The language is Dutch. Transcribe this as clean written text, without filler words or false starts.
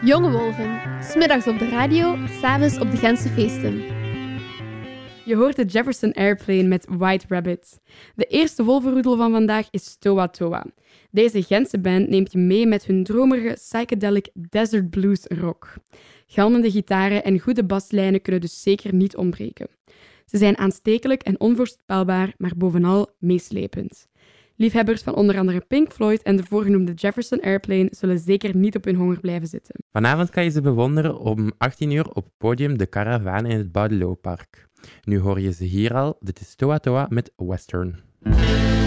Jonge wolven, 's middags op de radio, 's avonds op de Gentse feesten. Je hoort de Jefferson Airplane met White Rabbit. De eerste wolvenroedel van vandaag is Toa Toa. Deze Gentse band neemt je mee met hun dromerige psychedelic desert blues rock. Galmende gitaren en goede baslijnen kunnen dus zeker niet ontbreken. Ze zijn aanstekelijk en onvoorspelbaar, maar bovenal meeslepend. Liefhebbers van onder andere Pink Floyd en de voorgenoemde Jefferson Airplane zullen zeker niet op hun honger blijven zitten. Vanavond kan je ze bewonderen om 18 uur op het podium De Caravaan in het Boudelooppark. Nu hoor je ze hier al. Dit is Toa Toa met Western.